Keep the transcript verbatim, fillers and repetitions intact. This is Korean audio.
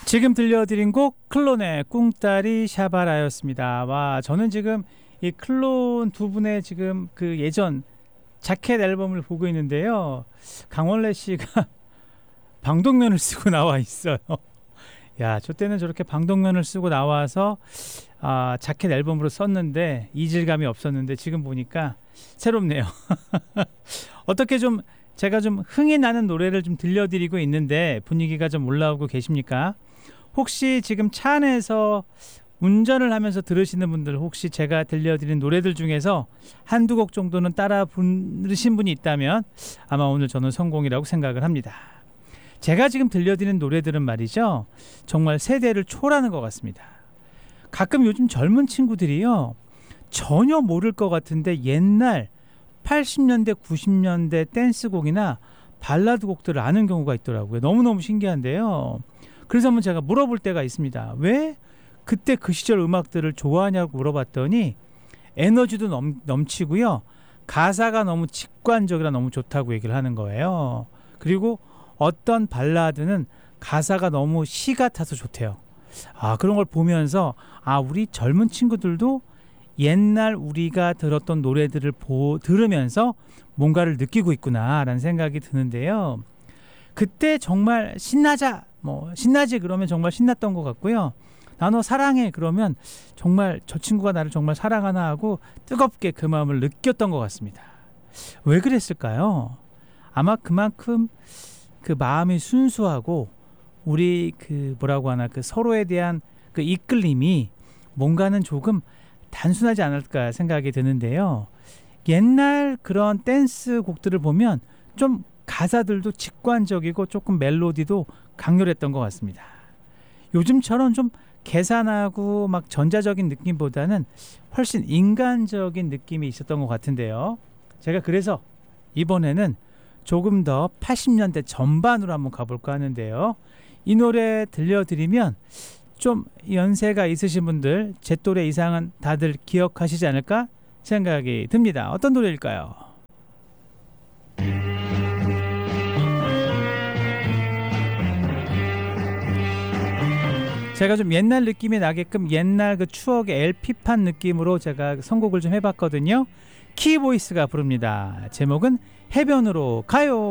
지금 들려드린 곡 클론의 꿍따리 샤바라였습니다. 와, 저는 지금 이 클론 두 분의 지금 그 예전 자켓 앨범을 보고 있는데요. 강원래 씨가 방독면을 쓰고 나와 있어요. 야, 저 때는 저렇게 방독면을 쓰고 나와서 아, 자켓 앨범으로 썼는데 이질감이 없었는데 지금 보니까 새롭네요. 어떻게 좀 제가 좀 흥이 나는 노래를 좀 들려드리고 있는데 분위기가 좀 올라오고 계십니까? 혹시 지금 차 안에서 운전을 하면서 들으시는 분들, 혹시 제가 들려드린 노래들 중에서 한두 곡 정도는 따라 부르신 분이 있다면 아마 오늘 저는 성공이라고 생각을 합니다. 제가 지금 들려드리는 노래들은 말이죠, 정말 세대를 초월하는 것 같습니다. 가끔 요즘 젊은 친구들이요, 전혀 모를 것 같은데 옛날 팔십 년대 구십 년대 댄스곡이나 발라드 곡들을 아는 경우가 있더라고요. 너무너무 신기한데요. 그래서 한번 제가 물어볼 때가 있습니다. 왜 그때 그 시절 음악들을 좋아하냐고 물어봤더니 에너지도 넘, 넘치고요, 가사가 너무 직관적이라 너무 좋다고 얘기를 하는 거예요. 그리고 어떤 발라드는 가사가 너무 시 같아서 좋대요. 아, 그런 걸 보면서 아, 우리 젊은 친구들도 옛날 우리가 들었던 노래들을 보, 들으면서 뭔가를 느끼고 있구나 라는 생각이 드는데요. 그때 정말 신나자, 뭐 신나지 그러면 정말 신났던 것 같고요. 나 너 사랑해 그러면 정말 저 친구가 나를 정말 사랑하나 하고 뜨겁게 그 마음을 느꼈던 것 같습니다. 왜 그랬을까요? 아마 그만큼 그 마음이 순수하고 우리 그 뭐라고 하나 그 서로에 대한 그 이끌림이 뭔가는 조금 단순하지 않을까 생각이 드는데요. 옛날 그런 댄스 곡들을 보면 좀 가사들도 직관적이고 조금 멜로디도 강렬했던 것 같습니다. 요즘처럼 좀 계산하고 막 전자적인 느낌보다는 훨씬 인간적인 느낌이 있었던 것 같은데요. 제가 그래서 이번에는 조금 더 팔십 년대 전반으로 한번 가볼까 하는데요. 이 노래 들려드리면 좀 연세가 있으신 분들, 제 또래 이상은 다들 기억하시지 않을까 생각이 듭니다. 어떤 노래일까요? 제가 좀 옛날 느낌이 나게끔 옛날 그 추억의 엘피판 느낌으로 제가 선곡을 좀 해봤거든요. 키보이스가 부릅니다. 제목은 해변으로 가요.